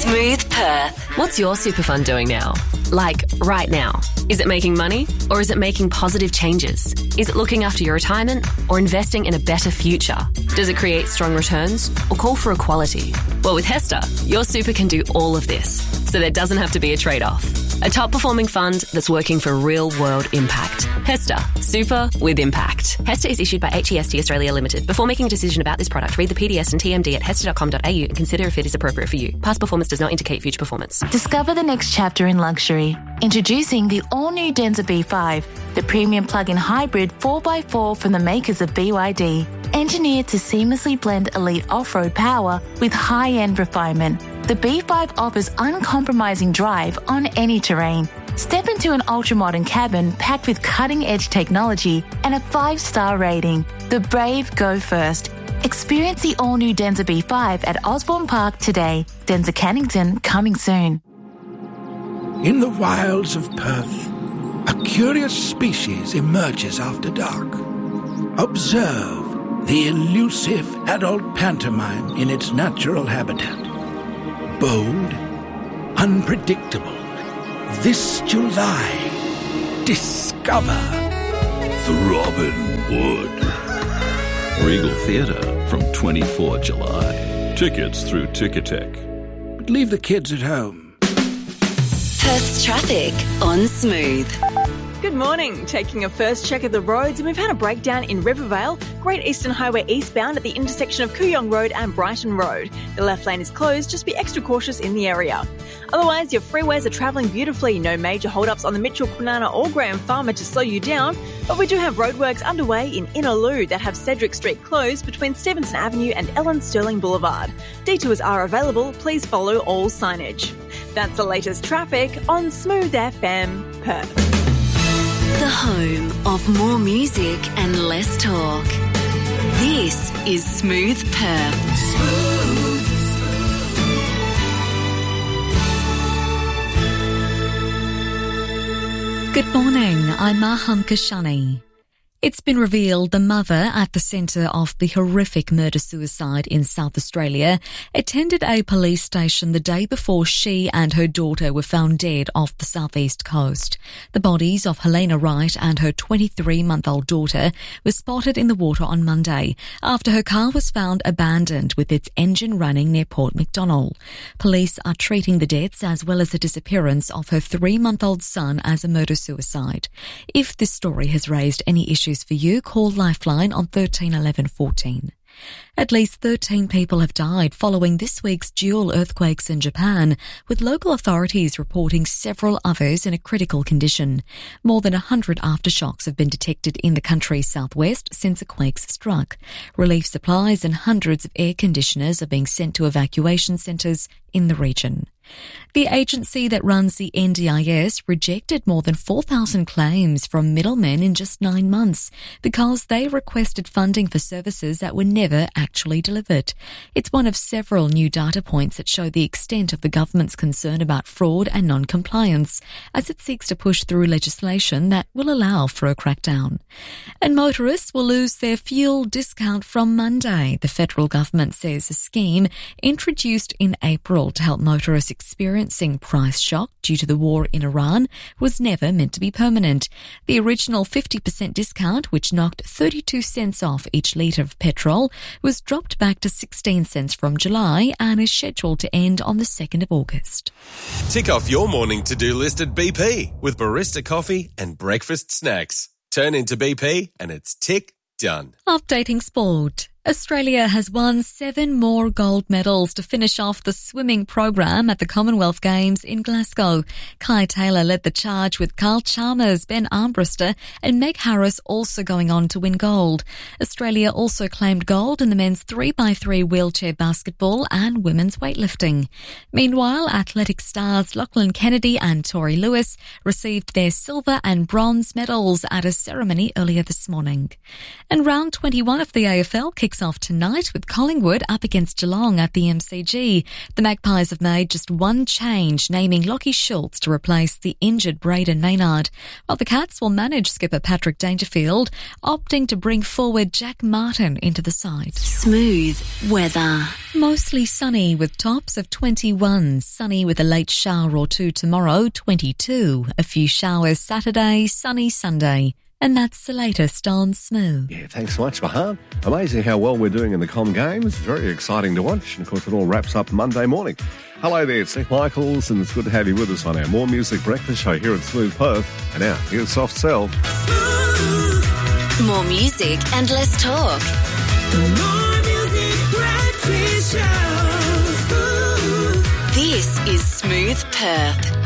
Smooth Perth. What's your super fund doing now? Like, right now. Is it making money or is it making positive changes? Is it looking after your retirement or investing in a better future? Does it create strong returns or call for equality? Well, with HESTA, your super can do all of this, so there doesn't have to be a trade-off. A top-performing fund that's working for real-world impact. HESTA. Super with impact. HESTA is issued by HEST Australia Limited. Before making a decision about this product, read the PDS and TMD at hesta.com.au and consider if it is appropriate for you. Past performance does not indicate future performance. Discover the next chapter in luxury. Introducing the all-new Denza B5, the premium plug-in hybrid 4x4 from the makers of BYD. Engineered to seamlessly blend elite off-road power with high-end refinement, the B5 offers uncompromising drive on any terrain. Step into an ultra-modern cabin packed with cutting-edge technology and a 5-star rating. The brave go first. Experience the all-new Denza B5 at Osborne Park today. Denza Cannington coming soon. In the wilds of Perth, a curious species emerges after dark. Observe the elusive adult pantomime in its natural habitat. Bold, unpredictable. This July, discover Throbbing Wood. Regal Theatre from 24 July. Tickets through Ticketek. But leave the kids at home. Perth's traffic on Smooth. Good morning. Taking a first check of the roads, and we've had a breakdown in Rivervale, Great Eastern Highway eastbound at the intersection of Kooyong Road and Brighton Road. The left lane is closed, just be extra cautious in the area. Otherwise, your freeways are travelling beautifully. No major hold-ups on the Mitchell, Kwinana or Graham Farmer to slow you down, but we do have roadworks underway in Innaloo that have Cedric Street closed between Stevenson Avenue and Ellen Sterling Boulevard. Detours are available. Please follow all signage. That's the latest traffic on Smooth FM Perth. The home of more music and less talk. This is Smooth Perth. Good morning, I'm Maham Kashani. It's been revealed the mother at the centre of the horrific murder-suicide in South Australia attended a police station the day before she and her daughter were found dead off the southeast coast. The bodies of Helena Wright and her 23-month-old daughter were spotted in the water on Monday after her car was found abandoned with its engine running near Port Macdonnell. Police are treating the deaths as well as the disappearance of her 3-month-old son as a murder-suicide. If this story has raised any issues for you, call Lifeline on 13 11 14. At least 13 people have died following this week's dual earthquakes in Japan, with local authorities reporting several others in a critical condition. More than 100 aftershocks have been detected in the country's southwest since the quakes struck. Relief supplies and hundreds of air conditioners are being sent to evacuation centres in the region. The agency that runs the NDIS rejected more than 4,000 claims from middlemen in just 9 months because they requested funding for services that were never actually delivered. It's one of several new data points that show the extent of the government's concern about fraud and non-compliance as it seeks to push through legislation that will allow for a crackdown. And motorists will lose their fuel discount from Monday. The federal government says a scheme introduced in April to help motorists experiencing price shock due to the war in Iran was never meant to be permanent. The original 50% discount, which knocked 32 cents off each litre of petrol, was dropped back to 16 cents from July and is scheduled to end on the 2nd of August. Tick off your morning to-do list at BP with barista coffee and breakfast snacks. Turn into BP and it's tick done. Updating sport. Australia has won 7 more gold medals to finish off the swimming program at the Commonwealth Games in Glasgow. Kai Taylor led the charge with Carl Chalmers, Ben Armbruster and Meg Harris also going on to win gold. Australia also claimed gold in the men's 3x3 wheelchair basketball and women's weightlifting. Meanwhile, athletic stars Lachlan Kennedy and Tori Lewis received their silver and bronze medals at a ceremony earlier this morning. And round 21 of the AFL kicks kicks off tonight with Collingwood up against Geelong at the MCG. The Magpies have made just one change, naming Lachie Schultz to replace the injured Braden Maynard, while the Cats will manage skipper Patrick Dangerfield, opting to bring forward Jack Martin into the side. Smooth weather. Mostly sunny with tops of 21, sunny with a late shower or two tomorrow, 22. A few showers Saturday, sunny Sunday. And that's the latest on Smooth. Yeah, thanks so much, Mahan. Amazing how well we're doing in the Com Games. Very exciting to watch. And, of course, it all wraps up Monday morning. Hello there, it's Nick Michaels, and it's good to have you with us on our More Music Breakfast Show here at Smooth Perth. And now, here's Soft Cell. More music and less talk. The More Music Breakfast Show. This is Smooth Perth.